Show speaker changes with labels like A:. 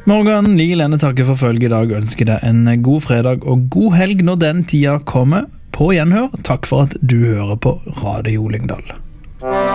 A: Morgan Ligelene takker for følge i dag, ønsker deg en god fredag og god helg når den tida kommer. På gjenhør, takk for at du hører på Radio Lyngdal.